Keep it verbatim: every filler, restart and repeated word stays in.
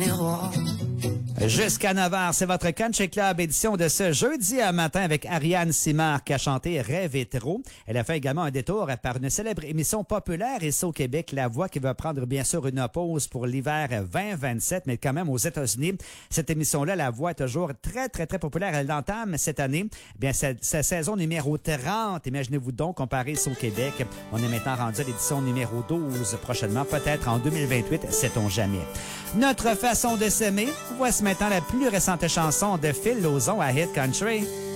miroir. Jusqu'à neuf heures, c'est votre Country Club édition de ce jeudi à matin avec Ariane Simard qui a chanté Rêve hétéro. Elle a fait également un détour par une célèbre émission populaire ici au Québec, La Voix, qui va prendre bien sûr une pause pour l'hiver vingt vingt-sept, mais quand même aux États-Unis. Cette émission-là, La Voix, est toujours très, très, très populaire. Elle entame cette année, bien, sa, sa saison numéro trente. Imaginez-vous donc, comparé ici au Québec. On est maintenant rendu à l'édition numéro douze prochainement, peut-être en deux mille vingt-huit, sait-on jamais. Notre façon de s'aimer, voici maintenant la plus récente chanson de Phil Lauzon à Hit Country.